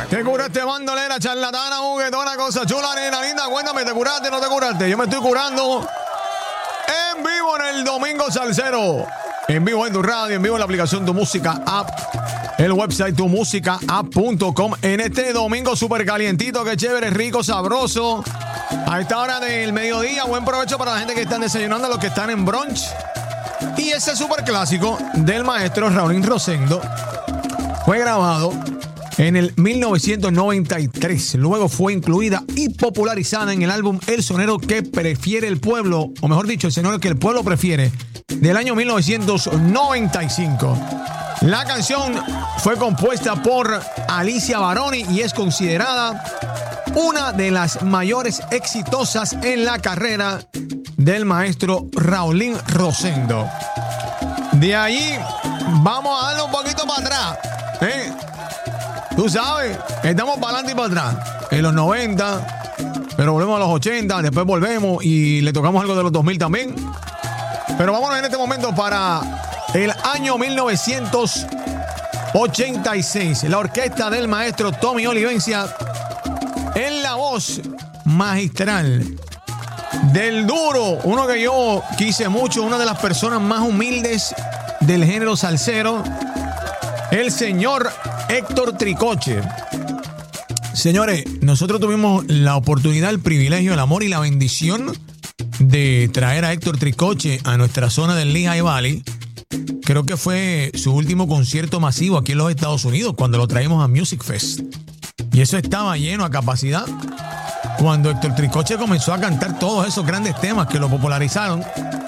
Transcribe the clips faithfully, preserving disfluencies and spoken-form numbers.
¿Te curaste, bandolera, charlatana, juguetona, cosa chula, nena linda? Cuéntame, ¿te curaste o no te curaste? Yo me estoy curando en vivo en el Domingo Salsero. En vivo en tu radio, en vivo en la aplicación Tu Música App. El website tu música app punto com. En este domingo súper calientito, que chévere, rico, sabroso. A esta hora del mediodía, buen provecho para la gente que están desayunando, los que están en brunch. Y ese súper clásico del maestro Raulín Rosendo fue grabado en el mil novecientos noventa y tres. Luego fue incluida y popularizada en el álbum El Sonero que prefiere el pueblo, o mejor dicho, el sonero que el pueblo prefiere, del año mil novecientos noventa y cinco. La canción fue compuesta por Alicia Baroni y es considerada una de las mayores exitosas en la carrera del maestro Raulín Rosendo. De allí vamos a darle un poquito para atrás, ¿eh? Tú sabes, estamos para adelante y para atrás. En los noventa, pero volvemos a los ochenta, después volvemos y le tocamos algo de los dos mil también. Pero vámonos en este momento para el año mil novecientos ochenta y seis. La orquesta del maestro Tommy Olivencia en la voz magistral del duro, uno que yo quise mucho, una de las personas más humildes del género salsero, el señor Héctor Tricoche. Señores, nosotros tuvimos la oportunidad, el privilegio, el amor y la bendición de traer a Héctor Tricoche a nuestra zona del Lehigh Valley. Creo que fue su último concierto masivo aquí en los Estados Unidos, cuando lo traímos a Music Fest. Y eso estaba lleno a capacidad. Cuando Héctor Tricoche comenzó a cantar todos esos grandes temas que lo popularizaron.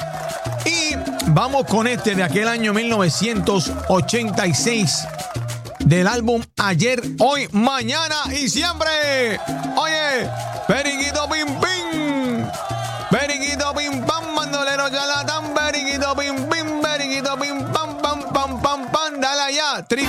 Y vamos con este de aquel año mil novecientos ochenta y seis, del álbum Ayer, Hoy, Mañana y Siempre. Oye, periquito pim pim, periquito pim pam, bandolero charlatán, periquito pim pim, periquito pim pam pam pam pam pam, dale allá, Tricoche.